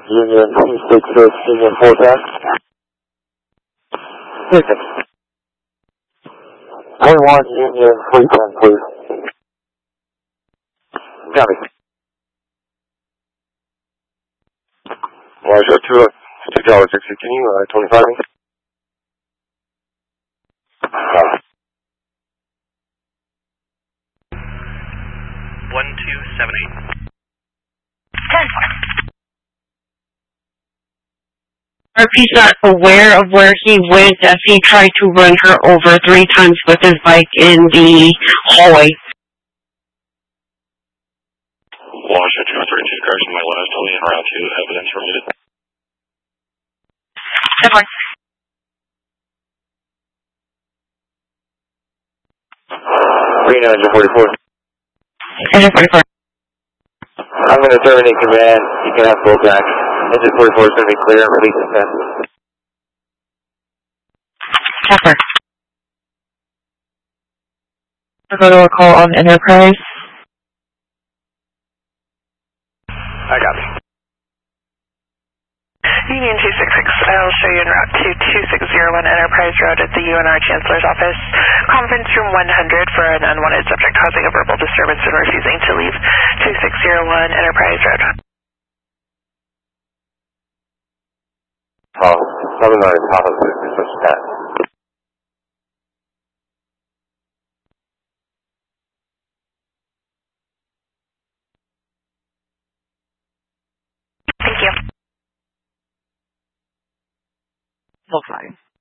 Union 266, Union 410. Listen. I want Union 310, please. Copy. Roger, $2.60. Can you, 25 me? Copy. 1278. 10. RP's not aware of where he went as he tried to run her over 3 times with his bike in the hallway. Washington 232 cars in my last only en route to evidence remitted. 10. 39 to 44. Engine 44. I'm going to terminate command. You can have full track. Engine 44 is going to be clear. Release the 10. Chopper. I'll go to a call on Enterprise. I got it. Union 266, I'll show you en route to 2601 Enterprise Road at the UNR Chancellor's Office. Conference room 100 for an unwanted subject causing a verbal disturbance and refusing to leave. 2601 Enterprise Road. Oh, something on top of it. What's that? Thank you. Still flying.